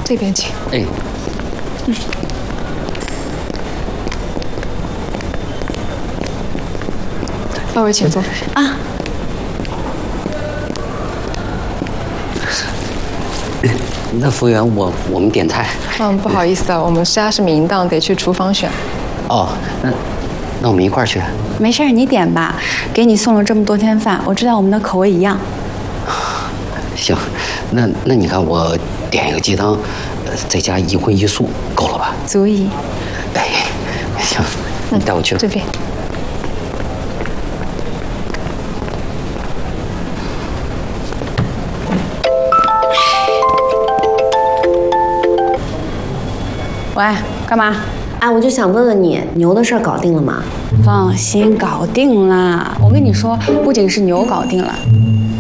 这边请。 哎， 二位请坐啊。 那服务员，我们点菜。 不好意思啊，我们虾是明档，得去厨房选。 哦，那我们一块儿去。 没事，你点吧。给你送了这么多天饭，我知道我们的口味一样。 行，那你看我点一个鸡汤，再加一荤一素，够了吧？ 足以。 哎，行，你带我去。 这边。 喂，干嘛？ 哎，我就想问问你，牛的事儿搞定了吗？ 放心，搞定啦！我跟你说，不仅是牛搞定了，